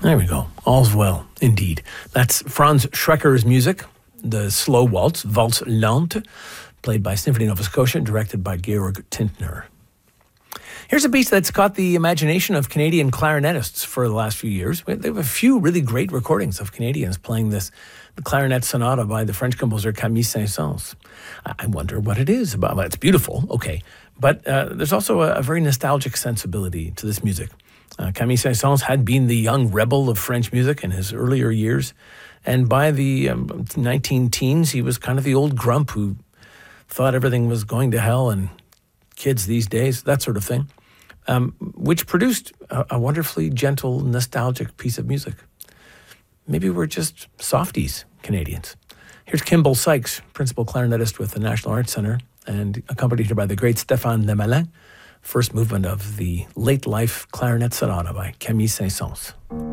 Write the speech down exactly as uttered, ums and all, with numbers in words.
There we go. All's well, indeed. That's Franz Schrecker's music, the slow waltz, Valse Lente, played by Symphony Nova Scotia and directed by Georg Tintner. Here's a piece that's caught the imagination of Canadian clarinetists for the last few years. They have a few really great recordings of Canadians playing this, the clarinet sonata by the French composer Camille Saint-Saëns. I wonder what it is about. Well, it's beautiful, okay. But uh, there's also a, a very nostalgic sensibility to this music. Uh, Camille Saint-Saëns had been the young rebel of French music in his earlier years. And by the um, nineteen teens, he was kind of the old grump who thought everything was going to hell and kids these days, that sort of thing, um, which produced a, a wonderfully gentle, nostalgic piece of music. Maybe we're just softies, Canadians. Here's Kimball Sykes, principal clarinetist with the National Arts Centre, and accompanied by the great Stéphane Desmalins, first movement of the late life clarinet sonata by Camille Saint-Saëns.